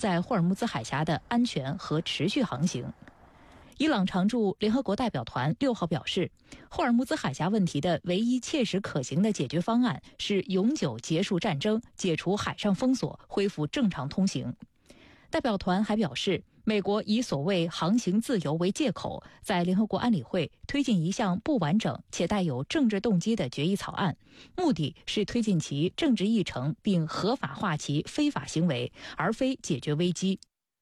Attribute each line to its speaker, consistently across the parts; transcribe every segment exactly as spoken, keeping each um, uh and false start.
Speaker 1: 在霍尔木兹海峡的安全和持续航行。伊朗常驻联合国代表团六号表示，霍尔木兹海峡问题的唯一切实可行的解决方案是永久结束战争，解除海上封锁，恢复正常通行。代表团还表示，美国以所谓航行自由为借口，在联合国安理会推进一项不完整且带有政治动机的决议草案，目的是推进其政治议程并合法化其非法行为，而非解决危机。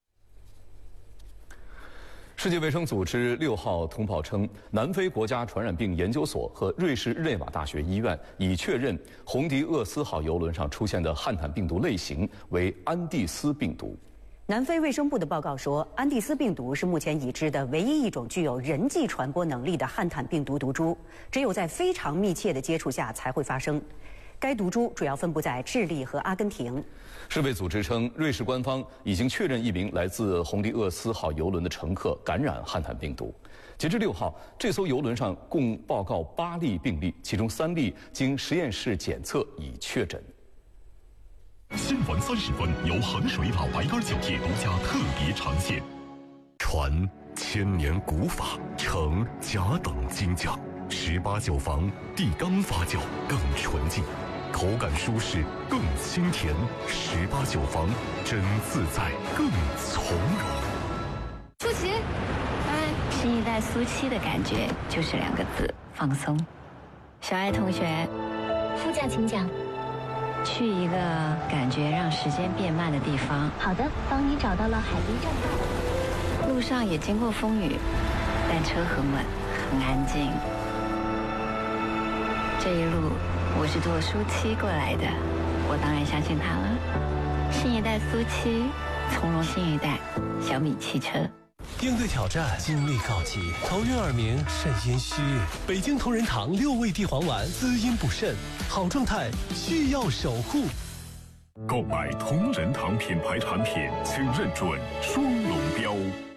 Speaker 2: 世界卫生组织六号通报称，南非国家传染病研究所和瑞士日内瓦大学医院已确认红迪厄斯号邮轮上出现的汉坦病毒类型为安第斯病毒。
Speaker 3: 南非卫生部的报告说，安第斯病毒是目前已知的唯一一种具有人际传播能力的汉坦病毒毒株，只有在非常密切的接触下才会发生。该毒株主要分布在智利和阿根廷。
Speaker 2: 世卫组织称，瑞士官方已经确认一名来自红迪厄斯号邮轮的乘客感染汉坦病毒。截至六号，这艘邮轮上共报告八例病例，其中三例经实验室检测已确诊。
Speaker 4: 新闻三十分由衡水老白干酒业独家特别呈现。传千年古法，承甲等精匠。十八酒房地缸发酵更纯净，口感舒适更清甜。十八酒房真自在更从容。
Speaker 5: 舒淇，哎，新一代苏七的感觉就是两个字：放松。小爱同学，
Speaker 6: 副驾请讲。
Speaker 5: 去一个感觉让时间变慢的地方。
Speaker 6: 好的，帮你找到了海滨站牌。
Speaker 5: 路上也经过风雨，但车很稳，很安静。这一路我是坐苏七过来的，我当然相信他了。新一代苏七，从容新一代小米汽车。
Speaker 7: 应对挑战，精力告急，头晕耳鸣，肾阴虚。北京同仁堂六味地黄丸，滋阴补肾，好状态需要守护。
Speaker 4: 购买同仁堂品牌产品，请认准双龙标。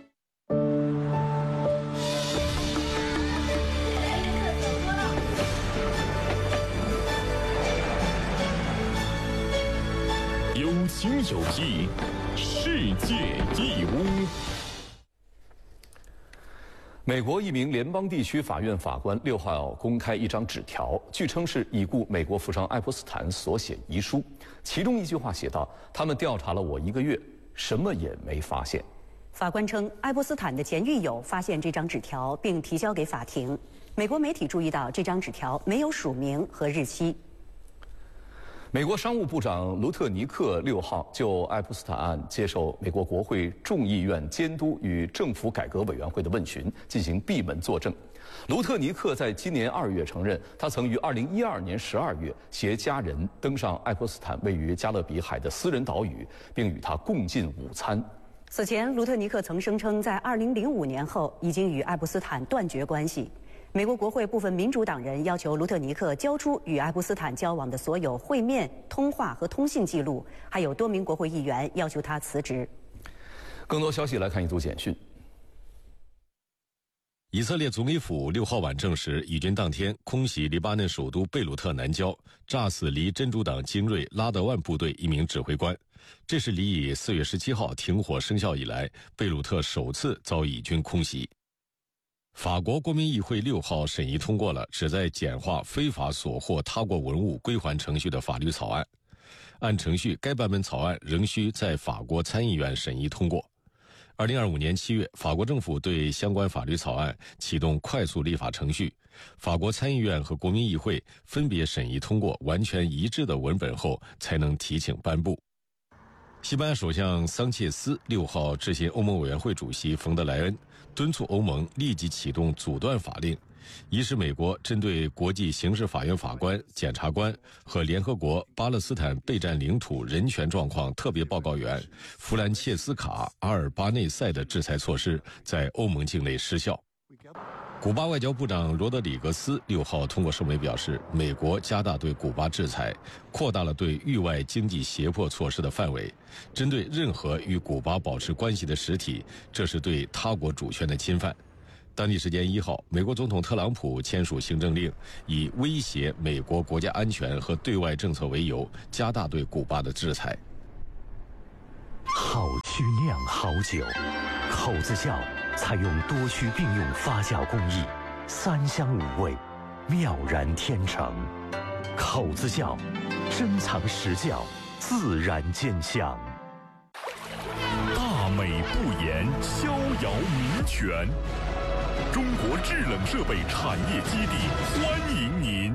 Speaker 4: 有情有义，世界义乌。
Speaker 2: 美国一名联邦地区法院法官六号公开一张纸条，据称是已故美国富商爱泼斯坦所写遗书。其中一句话写道：“他们调查了我一个月，什么也没发现。”
Speaker 3: 法官称，爱泼斯坦的前狱友发现这张纸条并提交给法庭。美国媒体注意到这张纸条没有署名和日期。
Speaker 2: 美国商务部长卢特尼克六号就爱泼斯坦案接受美国国会众议院监督与政府改革委员会的问询，进行闭门作证。卢特尼克在今年二月承认，他曾于二零一二年十二月携家人登上爱泼斯坦位于加勒比海的私人岛屿，并与他共进午餐。
Speaker 3: 此前，卢特尼克曾声称，在二零零五年后已经与爱泼斯坦断绝关系。美国国会部分民主党人要求卢特尼克交出与爱泼斯坦交往的所有会面、通话和通信记录，还有多名国会议员要求他辞职。
Speaker 2: 更多消息来看一组简讯。
Speaker 8: 以色列总理府六号晚证实，以军当天空袭黎巴嫩首都贝鲁特南郊，炸死离真主党精锐拉德万部队一名指挥官。这是离以四月十七号停火生效以来，贝鲁特首次遭以军空袭。法国国民议会六号审议通过了旨在简化非法所获他国文物归还程序的法律草案。按程序，该版本草案仍需在法国参议院审议通过。二零二五年七月，法国政府对相关法律草案启动快速立法程序，法国参议院和国民议会分别审议通过完全一致的文本后，才能提请颁布。西班牙首相桑切斯六号致信欧盟委员会主席冯德莱恩，敦促欧盟立即启动阻断法令，以使美国针对国际刑事法院法官、检察官和联合国巴勒斯坦备战领土人权状况特别报告员弗兰切斯卡·阿尔巴内塞的制裁措施在欧盟境内失效。古巴外交部长罗德里格斯六号通过声明表示，美国加大对古巴制裁，扩大了对域外经济胁迫措施的范围，针对任何与古巴保持关系的实体，这是对他国主权的侵犯。当地时间一号，美国总统特朗普签署行政令，以威胁美国国家安全和对外政策为由，加大对古巴的制裁。
Speaker 7: 好。
Speaker 9: 区酿好酒。口子窖采用多区并用发酵工艺，三香五味，妙然天成。口子窖，珍藏实窖，自然兼香。
Speaker 4: 大美不言，逍遥民权。中国制冷设备产业基地欢迎您。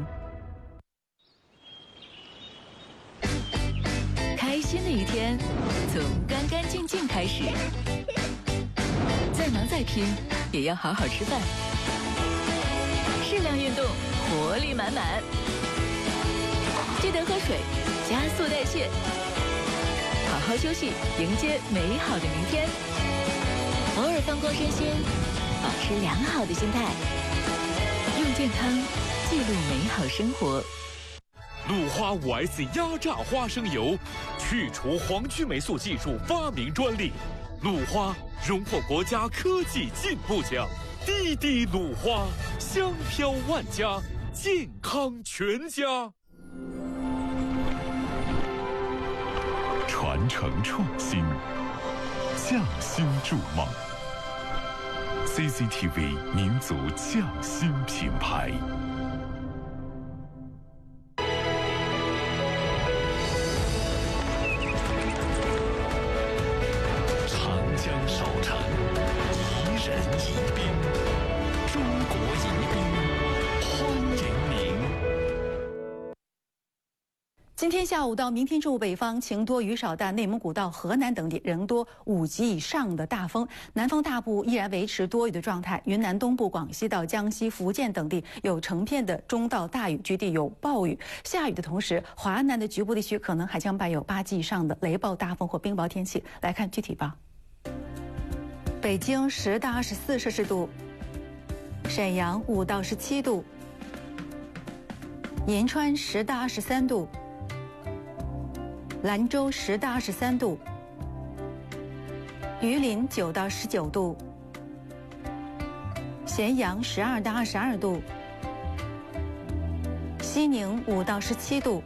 Speaker 10: 开心的一天，从干干净净开始。再忙再拼，也要好好吃饭。适量运动，活力满满。记得喝水，加速代谢。好好休息，迎接美好的明天。偶尔放过身心，保持良好的心态，用健康记录美好生活。
Speaker 11: 鲁花 五 S 压榨花生油，去除黄曲霉素技术发明专利。鲁花荣获国家科技进步奖，滴滴鲁花，香飘万家，健康全家。
Speaker 4: 传承创新，匠心筑梦。C C T V 民族匠心品牌。
Speaker 7: 长江少城，宜人宜宾，中国宜宾，欢迎您。
Speaker 12: 今天下午到明天中午，北方晴多雨少，但内蒙古到河南等地仍多五级以上的大风。南方大部依然维持多雨的状态，云南东部、广西到江西、福建等地有成片的中到大雨，局地有暴雨。下雨的同时，华南的局部地区可能还将伴有八级以上的雷暴大风或冰雹天气。来看具体报：北京十到二十四摄氏度，沈阳五到十七度，银川十到二十三度。兰州十到二十三度，榆林九到十九度，咸阳十二到二十二度，西宁五到十七度，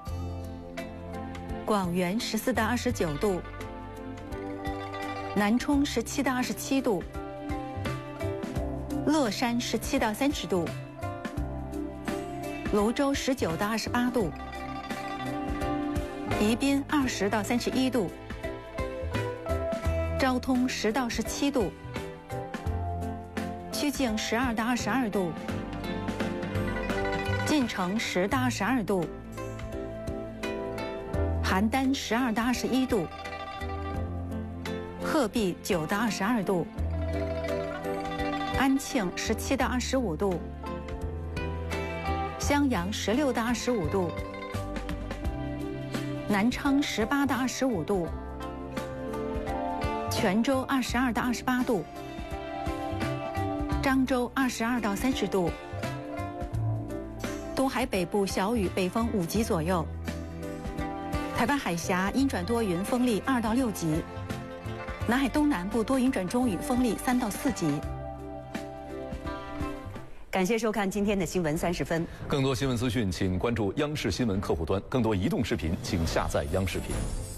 Speaker 12: 广元十四到二十九度，南充十七到二十七度，乐山十七到三十度，泸州十九到二十八度。宜宾二十到三十一度，昭通十到十七度，曲靖十二到二十二度，晋城十到二十二度，邯郸十二到二十一度，鹤壁九到二十二度，安庆十七到二十五度，襄阳十六到二十五度。南昌十八到二十五度，泉州二十二到二十八度，漳州二十二到三十度，东海北部小雨，北风五级左右。台湾海峡阴转多云，风力二到六级。南海东南部多云转中雨，风力三到四级。
Speaker 3: 感谢收看今天的新闻三十分。
Speaker 2: 更多新闻资讯，请关注央视新闻客户端；更多移动视频，请下载央视频。